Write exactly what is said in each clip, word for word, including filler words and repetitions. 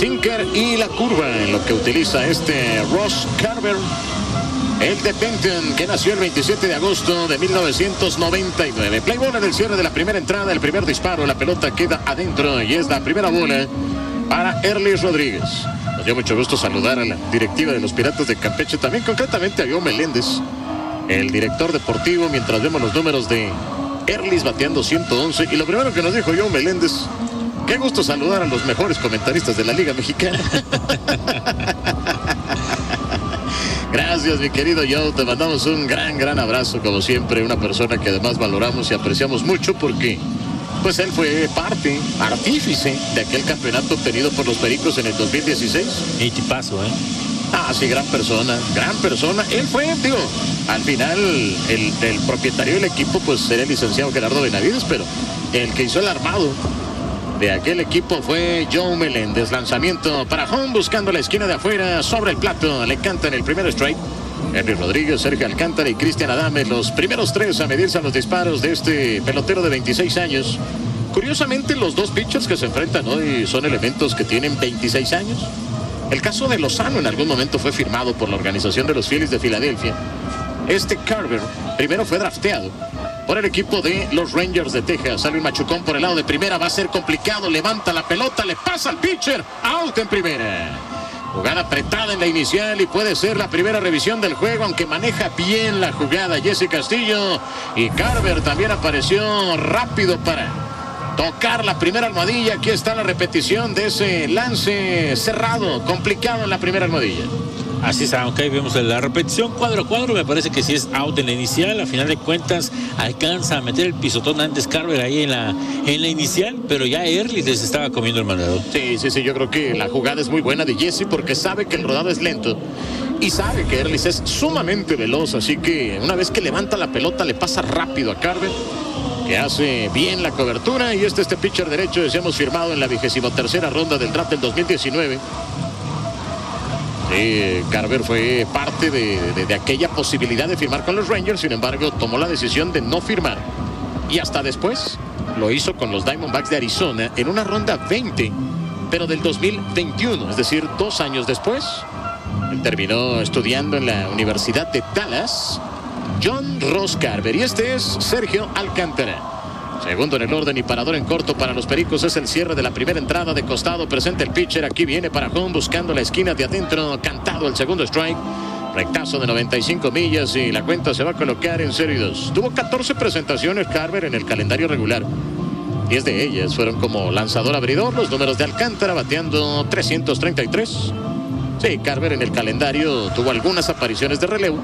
sinker y la curva en lo que utiliza este Ross Carver, el de Benton, que nació el veintisiete de agosto de mil novecientos noventa y nueve. Play ball en el cierre de la primera entrada, el primer disparo, la pelota queda adentro y es la primera bola para Erlis Rodríguez. Nos dio mucho gusto saludar a la directiva de los Piratas de Campeche, también concretamente a Joe Meléndez, el director deportivo, mientras vemos los números de Erlis bateando ciento once. Y lo primero que nos dijo Joe Meléndez: qué gusto saludar a los mejores comentaristas de la Liga Mexicana. Gracias, mi querido Joe, te mandamos un gran, gran abrazo, como siempre, una persona que además valoramos y apreciamos mucho porque pues él fue parte, artífice de aquel campeonato obtenido por los Pericos en el dos mil dieciséis. Y tipazo, ¿eh? Ah, sí, gran persona, gran persona. Él fue, digo, al final el, el propietario del equipo pues era el licenciado Gerardo Benavides, pero el que hizo el armado de aquel equipo fue Joe Meléndez. Lanzamiento para home, buscando la esquina de afuera, sobre el plato, le cantan el primer strike. Erlis Rodríguez, Sergio Alcántara y Cristian Adames, los primeros tres a medirse a los disparos de este pelotero de veintiséis años. Curiosamente, los dos pitchers que se enfrentan hoy son elementos que tienen veintiséis años. El caso de Lozano en algún momento fue firmado por la organización de los Phillies de Filadelfia. Este Carver primero fue drafteado por el equipo de los Rangers de Texas. Sale un machucón por el lado de primera, va a ser complicado, levanta la pelota, le pasa al pitcher, out en primera. Jugada apretada en la inicial y puede ser la primera revisión del juego, aunque maneja bien la jugada Jesse Castillo. Y Carver también apareció rápido para tocar la primera almohadilla. Aquí está la repetición de ese lance cerrado, complicado en la primera almohadilla. Así es, aunque ahí vemos la repetición cuadro a cuadro, me parece que sí es out en la inicial. A final de cuentas alcanza a meter el pisotón antes Carver ahí en la, en la inicial, pero ya Erlis les estaba comiendo el mandado. Sí, sí, sí, yo creo que la jugada es muy buena de Jesse porque sabe que el rodado es lento y sabe que Erlis es sumamente veloz, así que una vez que levanta la pelota le pasa rápido a Carver, que hace bien la cobertura. Y este este pitcher derecho, decíamos, firmado en la vigésimo tercera ronda del draft del dos mil diecinueve. Sí, Carver fue parte de, de, de aquella posibilidad de firmar con los Rangers, sin embargo tomó la decisión de no firmar y hasta después lo hizo con los Diamondbacks de Arizona en una ronda veinte, pero del dos mil veintiuno, es decir, dos años después. Él terminó estudiando en la Universidad de Dallas. John Ross Carver, y este es Sergio Alcántara. Segundo en el orden y parador en corto para los Pericos. Es el cierre de la primera entrada, de costado presenta el pitcher. Aquí viene para home, buscando la esquina de adentro, cantado el segundo strike. Rectazo de noventa y cinco millas y la cuenta se va a colocar en cero y dos. Tuvo catorce presentaciones Carver en el calendario regular. diez de ellas fueron como lanzador abridor. Los números de Alcántara bateando trescientos treinta y tres. Sí, Carver en el calendario tuvo algunas apariciones de relevo,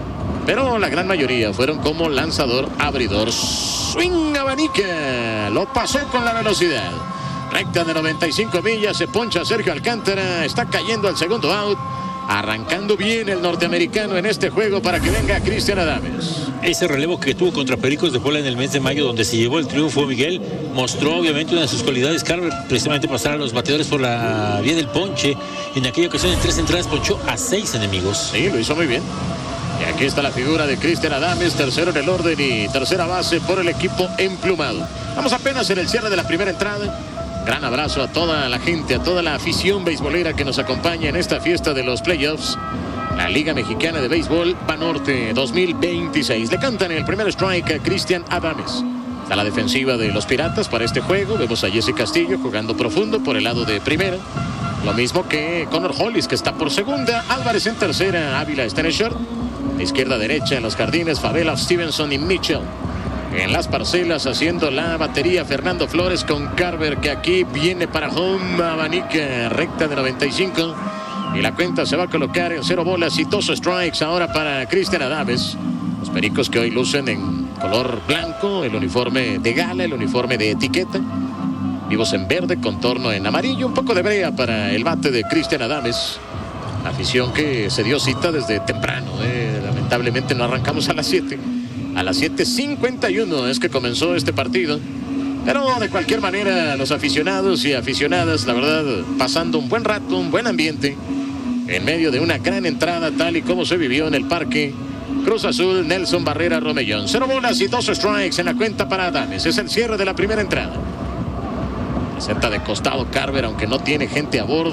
pero la gran mayoría fueron como lanzador abridor. Swing abanica, lo pasó con la velocidad. Recta de noventa y cinco millas, se poncha Sergio Alcántara, está cayendo al segundo out. Arrancando bien el norteamericano en este juego para que venga Cristian Adames. Ese relevo que tuvo contra Pericos de Puebla en el mes de mayo, donde se llevó el triunfo, Miguel, mostró obviamente una de sus cualidades. Carver, precisamente pasar a los bateadores por la vía del ponche. En aquella ocasión, en tres entradas, ponchó a seis enemigos. Sí, lo hizo muy bien. Y aquí está la figura de Cristian Adames, tercero en el orden y tercera base por el equipo emplumado. Vamos apenas en el cierre de la primera entrada. Gran abrazo a toda la gente, a toda la afición beisbolera que nos acompaña en esta fiesta de los playoffs. La Liga Mexicana de Béisbol Banorte dos mil veintiséis. Le cantan el primer strike a Cristian Adames. A la defensiva de los Piratas para este juego. Vemos a Jesse Castillo jugando profundo por el lado de primera. Lo mismo que Connor Hollis, que está por segunda. Álvarez en tercera. Ávila está en el short. De izquierda a derecha en los jardines, Favela, Stevenson y Mitchell. En las parcelas haciendo la batería, Fernando Flores con Carver, que aquí viene para home, abanica, recta de noventa y cinco. Y la cuenta se va a colocar en cero bolas y dos strikes ahora para Cristian Adames. Los Pericos que hoy lucen en color blanco, el uniforme de gala, el uniforme de etiqueta. Vivos en verde, contorno en amarillo, un poco de brea para el bate de Cristian Adames. Afición que se dio cita desde temprano, eh. lamentablemente no arrancamos a las siete. A las siete cincuenta y uno es que comenzó este partido. Pero de cualquier manera, los aficionados y aficionadas, la verdad, pasando un buen rato, un buen ambiente, en medio de una gran entrada, tal y como se vivió en el Parque Cruz Azul Nelson Barrera Romellón. Cero bolas y dos strikes en la cuenta para Adames. Es el cierre de la primera entrada. Presenta de costado Carver, aunque no tiene gente a bordo.